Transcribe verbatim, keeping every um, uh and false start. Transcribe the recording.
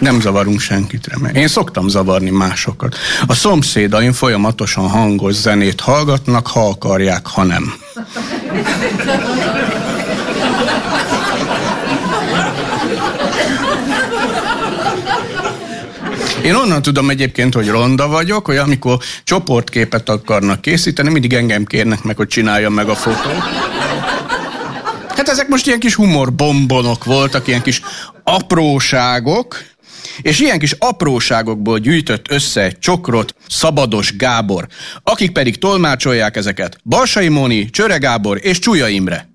Nem zavarunk senkit, remélem. Én szoktam zavarni másokat. A szomszédaim folyamatosan hangos zenét hallgatnak, ha akarják, ha nem. Én onnan tudom egyébként, hogy ronda vagyok, hogy amikor csoportképet akarnak készíteni, mindig engem kérnek meg, hogy csináljam meg a fotót. Hát ezek most ilyen kis humorbombonok voltak, ilyen kis apróságok, és ilyen kis apróságokból gyűjtött össze egy csokrot Szabados Gábor, akik pedig tolmácsolják ezeket Balsai Móni, Csöre Gábor és Csúlya Imre.